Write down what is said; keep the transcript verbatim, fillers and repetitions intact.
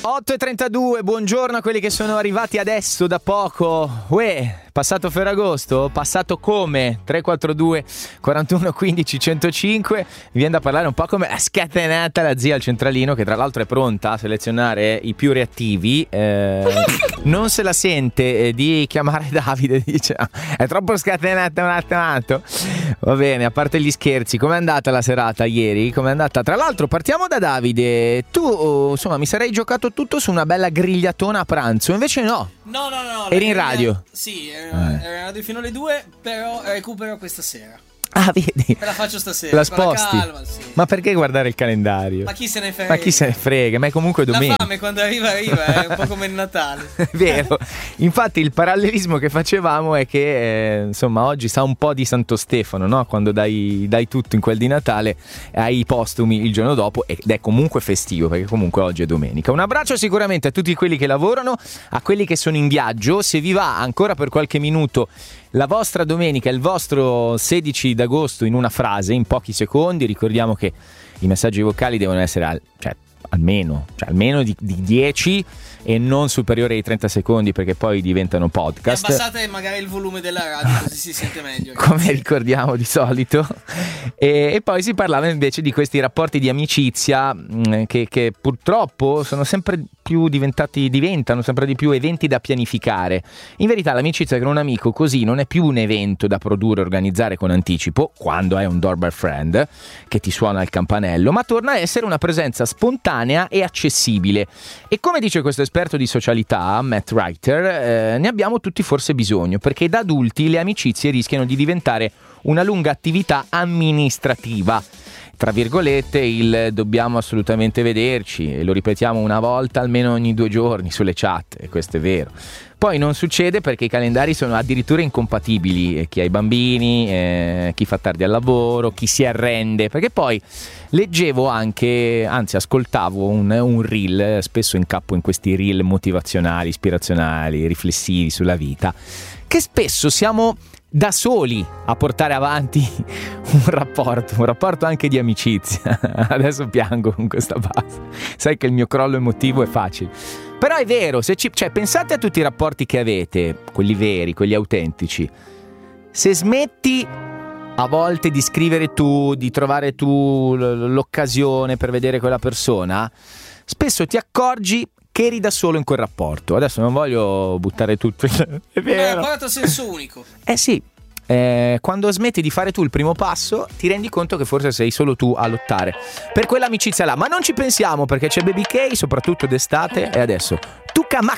otto e trentadue, buongiorno a quelli che sono arrivati adesso da poco. Uè, passato Ferragosto? Passato come? tre quattro due quarantuno quindici centocinque. Mi viene da parlare un po' come la scatenata la zia al centralino, che tra l'altro è pronta a selezionare i più reattivi. eh, Non se la sente eh, di chiamare Davide, dice ah, è troppo scatenata un attimo. Va bene, a parte gli scherzi, com'è andata la serata ieri? Com'è andata? Tra l'altro partiamo da Davide. Tu oh, insomma mi sarei giocato tutto su una bella grigliatona a pranzo, invece no. No, no, no. Eri in radio? Sì, ero, eh. ero in radio fino alle due, però recupero questa sera. Ah, vedi? Me la faccio stasera. La sposti? Calma, sì. Ma perché guardare il calendario? Ma chi se ne frega? Ma chi se ne frega? Ma è comunque domenica. La fame quando arriva arriva, è un po' come il Natale. È vero. Infatti il parallelismo che facevamo è che eh, insomma oggi sa un po' di Santo Stefano, no? Quando dai, dai tutto in quel di Natale, hai i postumi il giorno dopo ed è comunque festivo, perché comunque oggi è domenica. Un abbraccio sicuramente a tutti quelli che lavorano, a quelli che sono in viaggio. Se vi va ancora per qualche minuto la vostra domenica, il vostro sedici d'agosto in una frase, in pochi secondi. Ricordiamo che i messaggi vocali devono essere al, cioè, almeno, cioè almeno di, di dieci e non superiori ai trenta secondi, perché poi diventano podcast. E abbassate magari il volume della radio così si sente meglio. Come ricordiamo di solito. E, e poi si parlava invece di questi rapporti di amicizia mh, che, che purtroppo sono sempre più diventati, diventano sempre di più eventi da pianificare. In verità l'amicizia con un amico così non è più un evento da produrre e organizzare con anticipo, quando è un doorbell friend che ti suona il campanello, ma torna a essere una presenza spontanea e accessibile. E come dice questo esperto di socialità, Matt Reiter, eh, ne abbiamo tutti forse bisogno, perché da adulti le amicizie rischiano di diventare una lunga attività amministrativa. Tra virgolette, il dobbiamo assolutamente vederci, e lo ripetiamo una volta almeno ogni due giorni sulle chat, e questo è vero. Poi non succede perché i calendari sono addirittura incompatibili, chi ha i bambini, eh, chi fa tardi al lavoro, chi si arrende, perché poi leggevo anche, anzi ascoltavo un, un reel, spesso incappo in questi reel motivazionali, ispirazionali, riflessivi sulla vita, che spesso siamo da soli a portare avanti un rapporto, un rapporto anche di amicizia. Adesso piango con questa base, sai che il mio crollo emotivo è facile, però è vero, se ci, cioè, pensate a tutti i rapporti che avete, quelli veri, quelli autentici. Se smetti a volte di scrivere tu, di trovare tu l'occasione per vedere quella persona, spesso ti accorgi che eri da solo in quel rapporto. Adesso non voglio buttare tutto, è vero. È un rapporto a senso unico. Eh sì, eh, quando smetti di fare tu il primo passo, ti rendi conto che forse sei solo tu a lottare per quell'amicizia là. Ma non ci pensiamo, perché c'è Baby K, soprattutto d'estate, e adesso tu cama